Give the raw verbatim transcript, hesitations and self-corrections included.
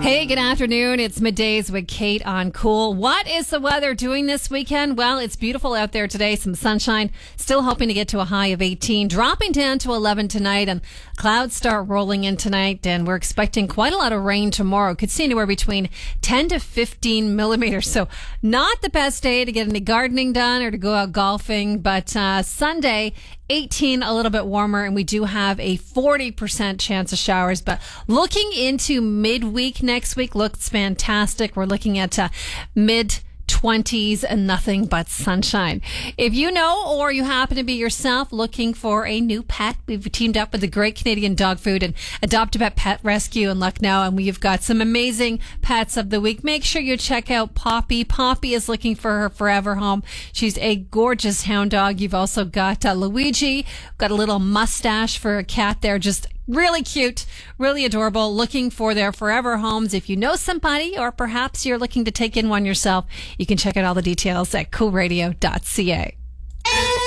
Hey, good afternoon. It's Middays with Kate on Cool. What is the weather doing this weekend? Well, it's beautiful out there today. Some sunshine. Still hoping to get to a high of eighteen. Dropping down to eleven tonight, and clouds start rolling in tonight. And we're expecting quite a lot of rain tomorrow. Could see anywhere between ten to fifteen millimeters. So not the best day to get any gardening done or to go out golfing. But uh, Sunday, eighteen, a little bit warmer, and we do have a forty percent chance of showers. But looking into midweek next week looks fantastic. We're looking at uh, mid twenties and nothing but sunshine. If you know or you happen to be yourself looking for a new pet, we've teamed up with the Great Canadian Dog Food and Adopt-A-Pet Pet Rescue in Lucknow, and we've got some amazing pets of the week. Make sure you check out Poppy. Poppy is looking for her forever home. She's a gorgeous hound dog. You've also got uh, Luigi, got a little mustache for a cat there, just really cute, really adorable, looking for their forever homes. If you know somebody, or perhaps you're looking to take in one yourself, you can check out all the details at cool radio dot c a.